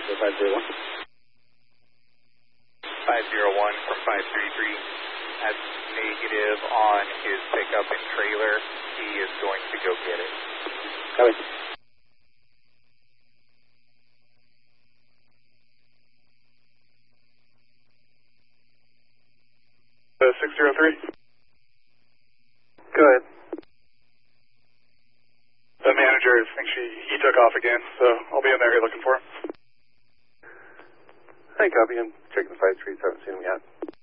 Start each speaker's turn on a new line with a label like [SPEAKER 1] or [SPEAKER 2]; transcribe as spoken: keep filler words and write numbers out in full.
[SPEAKER 1] for five zero one.
[SPEAKER 2] five zero one from five three three. That's negative on his pickup and trailer. He is going to go get it.
[SPEAKER 1] Copy.
[SPEAKER 3] Uh, six zero three.
[SPEAKER 4] Go ahead.
[SPEAKER 3] The manager thinks he, he took off again, so I'll be in there looking for him.
[SPEAKER 4] Hey, copy. I'm checking the five streets. Haven't seen him yet.